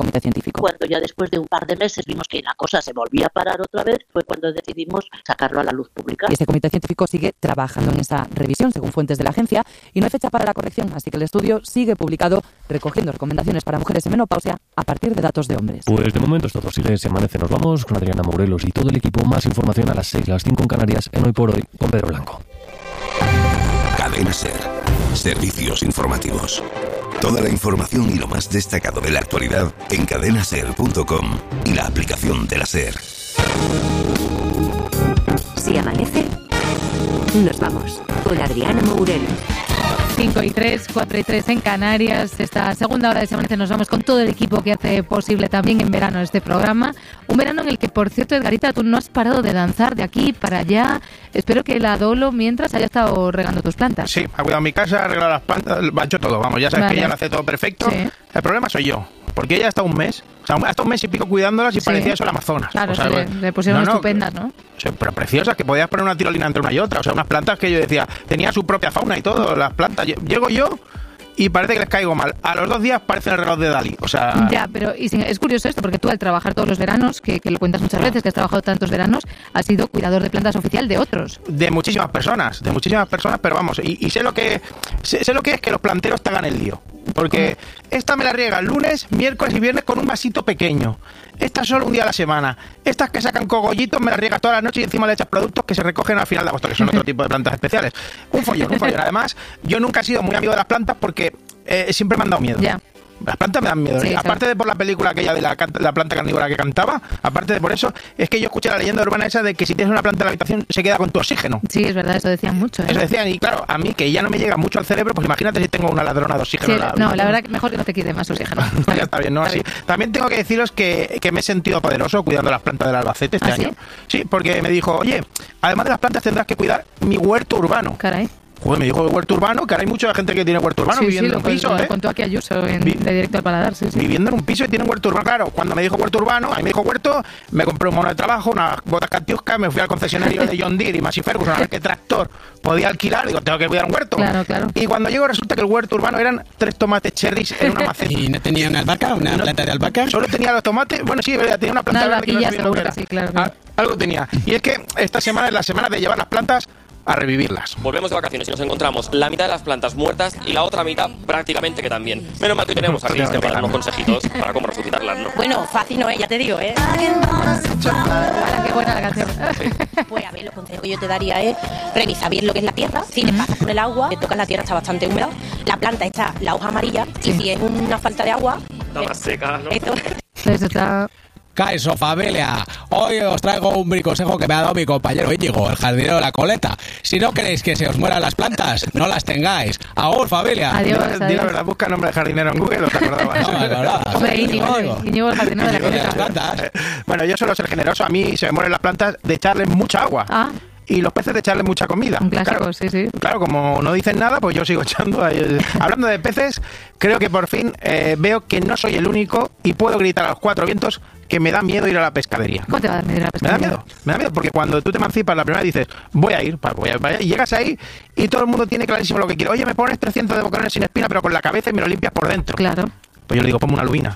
comité científico. Cuando ya después de un par de meses vimos que la cosa se volvía a parar otra vez, fue cuando decidimos sacarlo a la luz pública. Y este comité científico sigue trabajando en esa revisión, según fuentes de la agencia, y no hay fecha para la corrección, así que el estudio sigue publicado recogiendo recomendaciones para mujeres en menopausia a partir de datos de hombres. Pues de momento es todo. Sigue Se Amanece. Nos vamos con Adriana Morelos y todo el equipo. Más información a las 6, las 5 en Canarias, en Hoy por Hoy, con Pedro Blanco. Cadena SER. Servicios informativos. Toda la información y lo más destacado de la actualidad en cadenaser.com y la aplicación de la SER. Si amanece, nos vamos con Adriana Morelos. 5:03, 4:03 en Canarias. Esta segunda hora de Se Amanece nos vamos con todo el equipo que hace posible también en verano este programa. Un verano en el que, por cierto, Edgarita, tú no has parado de danzar de aquí para allá. Espero que la Dolo mientras haya estado regando tus plantas. Sí, ha cuidado mi casa, ha arreglado las plantas, lo ha hecho todo. Vamos, ya sabes que ella lo hace todo perfecto. Sí. El problema soy yo. Porque ella hasta un mes, hasta un mes y pico cuidándolas y parecía eso el Amazonas. Claro, o sea, le pusieron estupendas, ¿no? Pero preciosas, que podías poner una tirolina entre una y otra. O sea, unas plantas que yo decía, tenía su propia fauna y todo. Las plantas, llego yo y parece que les caigo mal. A los 2 días parecen el reloj de Dalí. O sea... Ya, pero es curioso esto, porque tú al trabajar todos los veranos, que lo cuentas muchas veces, que has trabajado tantos veranos, has sido cuidador de plantas oficial de otros. De muchísimas personas, pero vamos, y sé lo que es que los planteros te hagan el lío. Porque esta me la riega el lunes, miércoles y viernes con un vasito pequeño. Esta solo un día a la semana. Estas que sacan cogollitos me las riegas toda la noche y encima le echas productos que se recogen al final de agosto, que son otro tipo de plantas especiales. Un follón. Además, yo nunca he sido muy amigo de las plantas porque siempre me han dado miedo. Ya. Las plantas me dan miedo. Sí, aparte de por la película aquella de la planta carnívora que cantaba, aparte de por eso, es que yo escuché la leyenda urbana esa de que si tienes una planta en la habitación se queda con tu oxígeno. Sí, es verdad, eso decían mucho. Eso decían, y claro, a mí que ya no me llega mucho al cerebro, pues imagínate si tengo una ladrona de oxígeno. Sí, la verdad que mejor que no te quite más oxígeno. Ya está bien, ¿no? Así. También tengo que deciros que me he sentido poderoso cuidando las plantas del Albacete este año. Sí, porque me dijo, oye, además de las plantas tendrás que cuidar mi huerto urbano. Caray. Joder, me dijo huerto urbano, que ahora hay mucha gente que tiene huerto urbano viviendo en un piso, lo contó aquí Ayuso de Directo al Paladar, sí. Viviendo en un piso y tiene huerto urbano. Claro, cuando me dijo huerto urbano, a mí me dijo huerto, me compré un mono de trabajo, unas botas catiuscas, me fui al concesionario de John Deere y Massey Ferguson a ver qué tractor podía alquilar. Digo, tengo que cuidar un huerto. Claro. Y cuando llego resulta que el huerto urbano eran 3 tomates cherries en una maceta. ¿Y no tenía una albahaca? ¿Una planta de albahaca? Solo tenía los tomates. Bueno, sí, tenía una planta verde que no sabía lo que era. Sí, claro. Algo tenía. Y es que esta semana es la semana de llevar las plantas a revivirlas. Volvemos de vacaciones y nos encontramos la mitad de las plantas muertas y la otra mitad prácticamente que también. Menos mal que tenemos a Cristian para darnos consejitos para cómo resucitarlas, ¿no? Bueno, fácil no es, ya te digo, ¿eh? Qué buena la canción. Pues a ver, los consejos que yo te daría es revisar bien lo que es la tierra. Si te pasas por el agua, te tocas la tierra, está bastante húmeda. La planta está, la hoja amarilla, y si es una falta de agua... Está más seca, ¿no? Esto está... Caeso, familia. Hoy os traigo un bricosejo que me ha dado mi compañero Íñigo, el jardinero de la Coleta. Si no queréis que se os mueran las plantas, no las tengáis. ¡Agur, familia! Adiós. Di la verdad, busca el nombre de jardinero en Google, ¿no te acordabas? No me acordaba. Hombre, Íñigo, el jardinero de la Coleta. Bueno, yo suelo ser generoso. A mí se me mueren las plantas de echarles mucha agua. Y los peces de echarle mucha comida. Un clásico, claro, sí. Claro, como no dicen nada, pues yo sigo echando. Hablando de peces, creo que por fin veo que no soy el único y puedo gritar a los 4 vientos que me da miedo ir a la pescadería. ¿Cómo te va a dar miedo ir a la pescadería? Me da miedo porque cuando tú te emancipas la primera dices, voy a ir, y llegas ahí y todo el mundo tiene clarísimo lo que quiere. Oye, me pones 300 de boquerones sin espina, pero con la cabeza y me lo limpias por dentro. Claro. Pues yo le digo, ponme una lubina.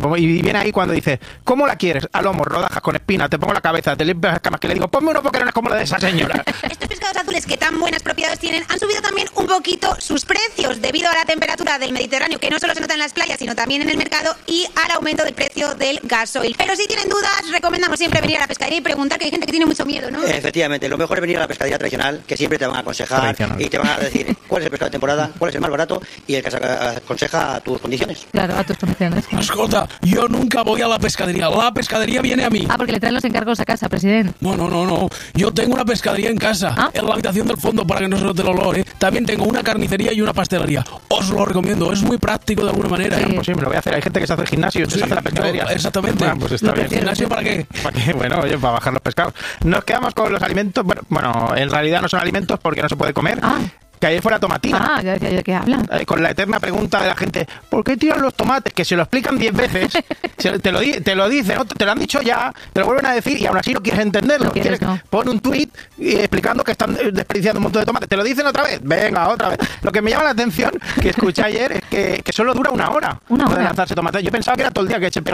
Y viene ahí cuando dice, ¿cómo la quieres? A lomo, rodajas con espina, te pongo la cabeza, te limpias las escamas, que le digo, ponme unos boquerones como la de esa señora. Estos pescados azules que tan buenas propiedades tienen han subido también un poquito sus precios debido a la temperatura del Mediterráneo, que no solo se nota en las playas, sino también en el mercado, y al aumento del precio del gasoil. Pero si tienen dudas, recomendamos siempre venir a la pescadería y preguntar, que hay gente que tiene mucho miedo, ¿no? Efectivamente, lo mejor es venir a la pescadería tradicional, que siempre te van a aconsejar y te van a decir cuál es el pescado de temporada, cuál es el más barato y el que aconseja a tus condiciones. Claro, a tus condiciones. Escolta, yo nunca voy a la pescadería viene a mí. Porque le traen los encargos a casa, presidente. No, yo tengo una pescadería en casa, en la habitación del fondo para que no se note el olor, ¿eh? También tengo una carnicería y una pastelería. Os lo recomiendo, es muy práctico de alguna manera. Pues sí, me lo voy a hacer. Hay gente que se hace el gimnasio y se hace la pescadería. Exactamente. Bueno, pues está bien. ¿El gimnasio para qué? ¿Para qué? Bueno, oye, para bajar los pescados. Nos quedamos con los alimentos. Bueno, en realidad no son alimentos porque no se puede comer. Que ayer fue la tomatina. Ya decía yo, ¿de qué hablan? Con la eterna pregunta de la gente, ¿por qué tiran los tomates? Que se lo explican 10 veces, te lo dicen, ¿no? Te lo han dicho ya, te lo vuelven a decir y aún así no quieres entenderlo. Pon un tuit explicando que están desperdiciando un montón de tomates. Te lo dicen otra vez, venga, otra vez. Lo que me llama la atención, que escuché ayer, es que solo dura una hora. ¿Una hora? De lanzarse tomates. Yo pensaba que era todo el día que